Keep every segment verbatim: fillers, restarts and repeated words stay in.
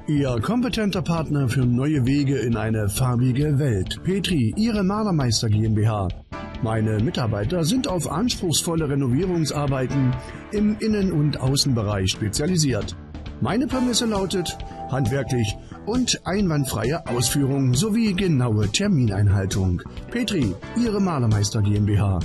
Ihr kompetenter Partner für neue Wege in eine farbige Welt. Petri, Ihre Malermeister GmbH. Meine Mitarbeiter sind auf anspruchsvolle Renovierungsarbeiten im Innen- und Außenbereich spezialisiert. Meine Prämisse lautet handwerklich und einwandfreie Ausführung sowie genaue Termineinhaltung. Petri, Ihre Malermeister GmbH.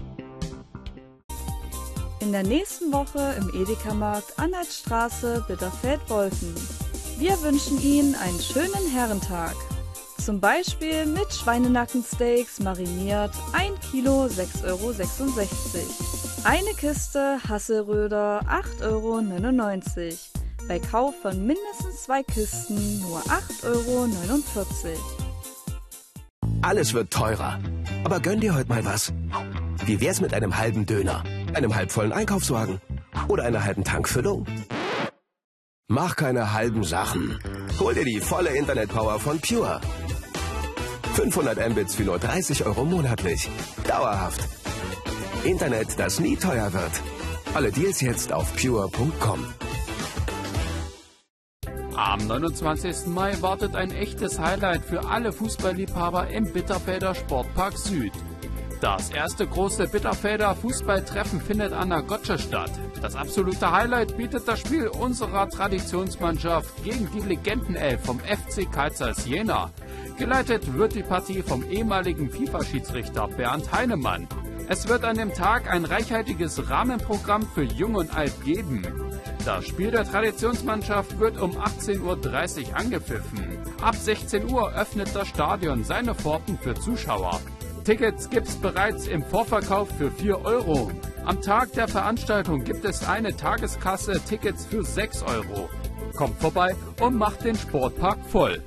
In der nächsten Woche im Edeka-Markt Anhaltstraße, Bitterfeld-Wolfen. Wir wünschen Ihnen einen schönen Herrentag. Zum Beispiel mit Schweinenackensteaks mariniert, ein Kilo sechs Euro sechsundsechzig. Eine Kiste Hasselröder acht Euro neunundneunzig. Bei Kauf von mindestens zwei Kisten nur acht Euro neunundvierzig. Alles wird teurer. Aber gönn dir heute mal was. Wie wär's mit einem halben Döner, einem halbvollen Einkaufswagen oder einer halben Tankfüllung? Mach keine halben Sachen. Hol dir die volle Internetpower von Pure. fünfhundert Mbits für nur dreißig Euro monatlich. Dauerhaft. Internet, das nie teuer wird. Alle Deals jetzt auf pure punkt com. Am neunundzwanzigsten Mai wartet ein echtes Highlight für alle Fußballliebhaber im Bitterfelder Sportpark Süd. Das erste große Bitterfelder Fußballtreffen findet an der Gotsche statt. Das absolute Highlight bietet das Spiel unserer Traditionsmannschaft gegen die Legendenelf vom F C Carl Zeiss Jena. Geleitet wird die Partie vom ehemaligen FIFA-Schiedsrichter Bernd Heinemann. Es wird an dem Tag ein reichhaltiges Rahmenprogramm für Jung und Alt geben. Das Spiel der Traditionsmannschaft wird um achtzehn Uhr dreißig angepfiffen. Ab sechzehn Uhr öffnet das Stadion seine Pforten für Zuschauer. Tickets gibt's bereits im Vorverkauf für vier Euro. Am Tag der Veranstaltung gibt es eine Tageskasse Tickets für sechs Euro. Kommt vorbei und macht den Sportpark voll.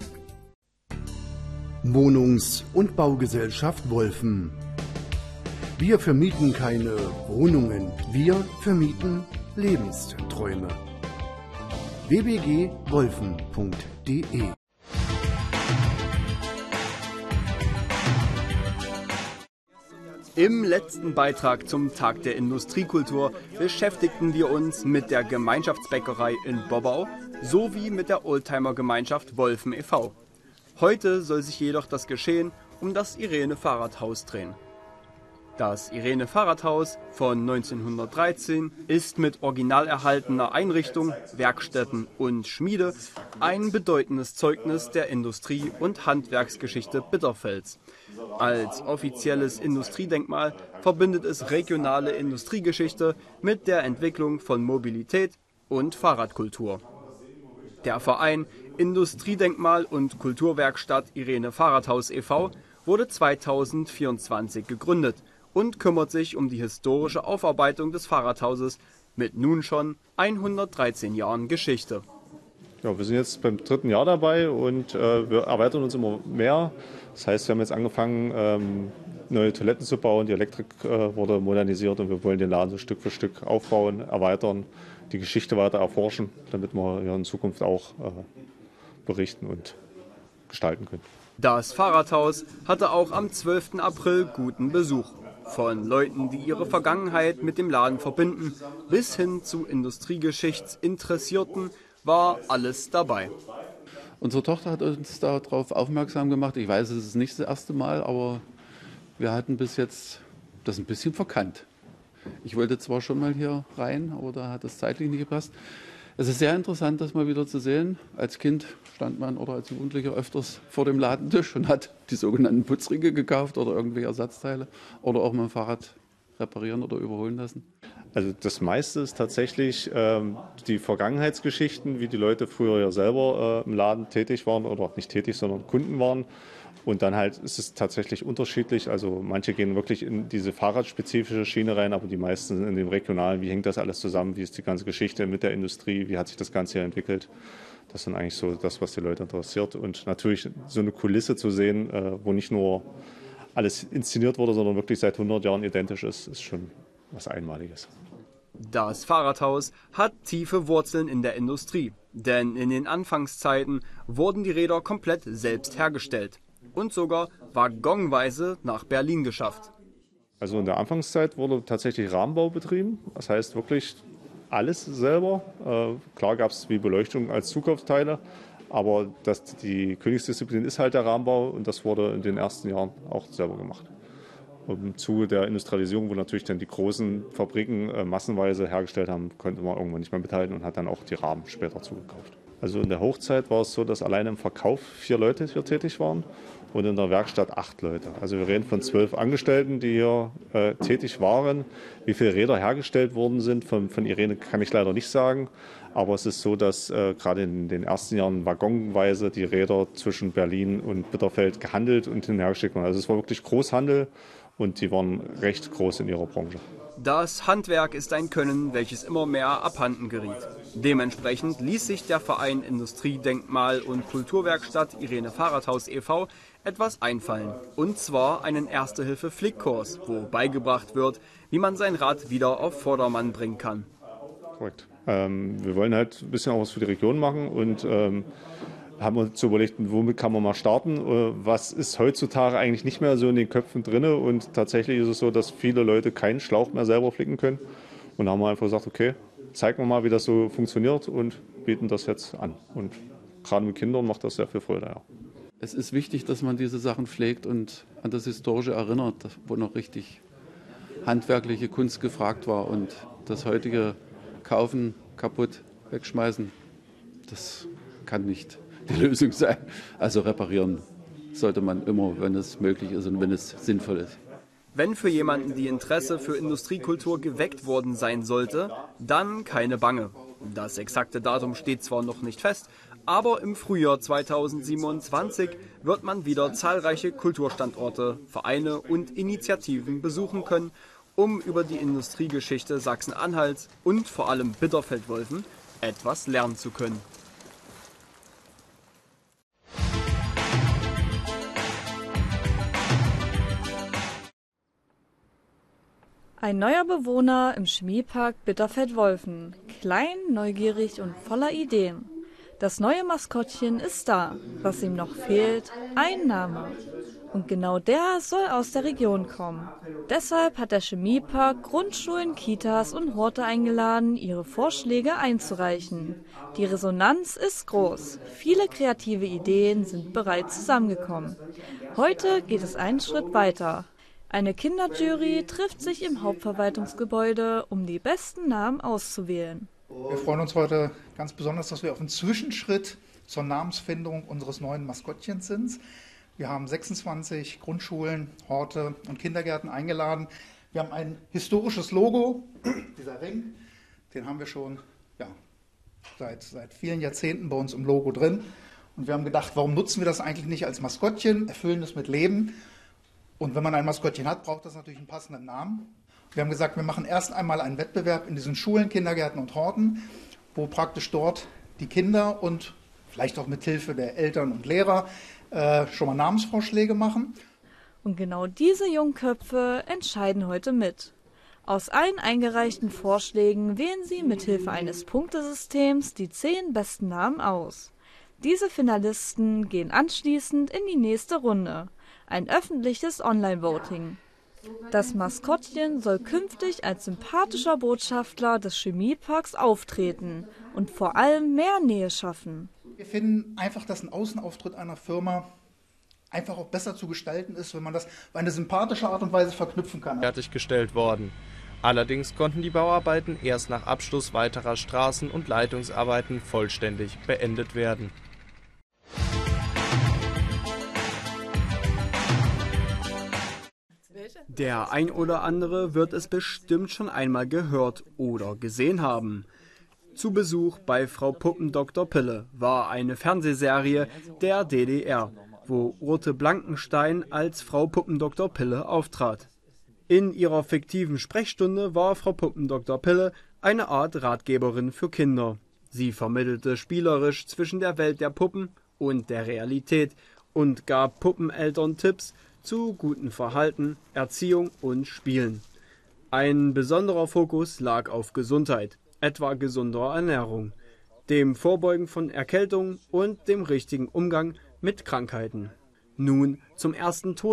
Wohnungs- und Baugesellschaft Wolfen. Wir vermieten keine Wohnungen, wir vermieten Lebensträume. w b g wolfen punkt d e Im letzten Beitrag zum Tag der Industriekultur beschäftigten wir uns mit der Gemeinschaftsbäckerei in Bobbau sowie mit der Oldtimer-Gemeinschaft Wolfen e V Heute soll sich jedoch das Geschehen um das Irene Fahrradhaus drehen. Das Irene Fahrradhaus von neunzehnhundertdreizehn ist mit original erhaltener Einrichtung, Werkstätten und Schmiede ein bedeutendes Zeugnis der Industrie- und Handwerksgeschichte Bitterfelds. Als offizielles Industriedenkmal verbindet es regionale Industriegeschichte mit der Entwicklung von Mobilität und Fahrradkultur. Der Verein Industriedenkmal und Kulturwerkstatt Irene Fahrradhaus e V wurde zweitausendvierundzwanzig gegründet und kümmert sich um die historische Aufarbeitung des Fahrradhauses mit nun schon hundertdreizehn Jahren Geschichte. Ja, wir sind jetzt beim dritten Jahr dabei und äh, wir erweitern uns immer mehr. Das heißt, wir haben jetzt angefangen, ähm, neue Toiletten zu bauen, die Elektrik äh, wurde modernisiert und wir wollen den Laden so Stück für Stück aufbauen, erweitern, die Geschichte weiter erforschen, damit wir ja in Zukunft auch äh, berichten und gestalten können. Das Fahrradhaus hatte auch am zwölften April guten Besuch. Von Leuten, die ihre Vergangenheit mit dem Laden verbinden, bis hin zu Industriegeschichtsinteressierten, war alles dabei. Unsere Tochter hat uns darauf aufmerksam gemacht. Ich weiß, es ist nicht das erste Mal, aber wir hatten bis jetzt das ein bisschen verkannt. Ich wollte zwar schon mal hier rein, aber da hat es zeitlich nicht gepasst. Es ist sehr interessant, das mal wieder zu sehen. Als Kind stand man oder als Jugendlicher öfters vor dem Ladentisch und hat die sogenannten Putzringe gekauft oder irgendwelche Ersatzteile oder auch mal ein Fahrrad reparieren oder überholen lassen. Also das meiste ist tatsächlich ähm, die Vergangenheitsgeschichten, wie die Leute früher ja selber äh, im Laden tätig waren oder auch nicht tätig, sondern Kunden waren. Und dann halt ist es tatsächlich unterschiedlich. Also manche gehen wirklich in diese fahrradspezifische Schiene rein, aber die meisten sind in dem regionalen. Wie hängt das alles zusammen? Wie ist die ganze Geschichte mit der Industrie? Wie hat sich das Ganze hier entwickelt? Das ist dann eigentlich so das, was die Leute interessiert. Und natürlich so eine Kulisse zu sehen, äh, wo nicht nur alles inszeniert wurde, sondern wirklich seit hundert Jahren identisch ist, ist schon was Einmaliges. Das Fahrradhaus hat tiefe Wurzeln in der Industrie, denn in den Anfangszeiten wurden die Räder komplett selbst hergestellt und sogar waggonweise nach Berlin geschafft. Also in der Anfangszeit wurde tatsächlich Rahmenbau betrieben, das heißt wirklich alles selber. Äh, klar gab es wie Beleuchtung als Zukaufsteile, Aber das, die Königsdisziplin ist halt der Rahmenbau und das wurde in den ersten Jahren auch selber gemacht. Im Zuge der Industrialisierung, wo natürlich dann die großen Fabriken äh, massenweise hergestellt haben, konnte man irgendwann nicht mehr mithalten und hat dann auch die Rahmen später zugekauft. Also in der Hochzeit war es so, dass allein im Verkauf vier Leute hier tätig waren und in der Werkstatt acht Leute. Also wir reden von zwölf Angestellten, die hier äh, tätig waren. Wie viele Räder hergestellt worden sind, von, von Irene kann ich leider nicht sagen. Aber es ist so, dass äh, gerade in den ersten Jahren waggonweise die Räder zwischen Berlin und Bitterfeld gehandelt und hinhergeschickt wurden. Also es war wirklich Großhandel. Und die waren recht groß in ihrer Branche. Das Handwerk ist ein Können, welches immer mehr abhanden geriet. Dementsprechend ließ sich der Verein Industriedenkmal und Kulturwerkstatt Irene Fahrradhaus e V etwas einfallen. Und zwar einen Erste-Hilfe-Flickkurs, wo beigebracht wird, wie man sein Rad wieder auf Vordermann bringen kann. Korrekt. Ähm, wir wollen halt ein bisschen auch was für die Region machen und ähm, haben uns überlegt, womit kann man mal starten. Was ist heutzutage eigentlich nicht mehr so in den Köpfen drin? Und tatsächlich ist es so, dass viele Leute keinen Schlauch mehr selber flicken können. Und da haben wir einfach gesagt, okay, zeigen wir mal, wie das so funktioniert und bieten das jetzt an. Und gerade mit Kindern macht das sehr viel Freude. Ja. Es ist wichtig, dass man diese Sachen pflegt und an das Historische erinnert, wo noch richtig handwerkliche Kunst gefragt war. Und das heutige Kaufen, kaputt, wegschmeißen, das kann nicht die Lösung sein. Also reparieren sollte man immer, wenn es möglich ist und wenn es sinnvoll ist. Wenn für jemanden die Interesse für Industriekultur geweckt worden sein sollte, dann keine Bange. Das exakte Datum steht zwar noch nicht fest, aber im Frühjahr zweitausendsiebenundzwanzig wird man wieder zahlreiche Kulturstandorte, Vereine und Initiativen besuchen können, um über die Industriegeschichte Sachsen-Anhalts und vor allem Bitterfeld-Wolfen etwas lernen zu können. Ein neuer Bewohner im Chemiepark Bitterfeld-Wolfen. Klein, neugierig und voller Ideen. Das neue Maskottchen ist da. Was ihm noch fehlt, ein Name. Und genau der soll aus der Region kommen. Deshalb hat der Chemiepark Grundschulen, Kitas und Horte eingeladen, ihre Vorschläge einzureichen. Die Resonanz ist groß. Viele kreative Ideen sind bereits zusammengekommen. Heute geht es einen Schritt weiter. Eine Kinderjury trifft sich im Hauptverwaltungsgebäude, um die besten Namen auszuwählen. Wir freuen uns heute ganz besonders, dass wir auf einem Zwischenschritt zur Namensfindung unseres neuen Maskottchens sind. Wir haben sechsundzwanzig Grundschulen, Horte und Kindergärten eingeladen. Wir haben ein historisches Logo, dieser Ring, den haben wir schon ja, seit, seit vielen Jahrzehnten bei uns im Logo drin. Und wir haben gedacht, warum nutzen wir das eigentlich nicht als Maskottchen, erfüllen es mit Leben. Und wenn man ein Maskottchen hat, braucht das natürlich einen passenden Namen. Wir haben gesagt, wir machen erst einmal einen Wettbewerb in diesen Schulen, Kindergärten und Horten, wo praktisch dort die Kinder und vielleicht auch mit Hilfe der Eltern und Lehrer äh, schon mal Namensvorschläge machen. Und genau diese Jungköpfe entscheiden heute mit. Aus allen eingereichten Vorschlägen wählen sie mit Hilfe eines Punktesystems die zehn besten Namen aus. Diese Finalisten gehen anschließend in die nächste Runde. Ein öffentliches Online-Voting. Das Maskottchen soll künftig als sympathischer Botschafter des Chemieparks auftreten und vor allem mehr Nähe schaffen. Wir finden einfach, dass ein Außenauftritt einer Firma einfach auch besser zu gestalten ist, wenn man das auf eine sympathische Art und Weise verknüpfen kann. Fertiggestellt worden. Allerdings konnten die Bauarbeiten erst nach Abschluss weiterer Straßen- und Leitungsarbeiten vollständig beendet werden. Der ein oder andere wird es bestimmt schon einmal gehört oder gesehen haben. Zu Besuch bei Frau Puppendoktor Pille war eine Fernsehserie der D D R, wo Urte Blankenstein als Frau Puppendoktor Pille auftrat. In ihrer fiktiven Sprechstunde war Frau Puppendoktor Pille eine Art Ratgeberin für Kinder. Sie vermittelte spielerisch zwischen der Welt der Puppen und der Realität und gab Puppeneltern Tipps zu gutem Verhalten, Erziehung und Spielen. Ein besonderer Fokus lag auf Gesundheit, etwa gesunder Ernährung, dem Vorbeugen von Erkältungen und dem richtigen Umgang mit Krankheiten. Nun zum ersten Tod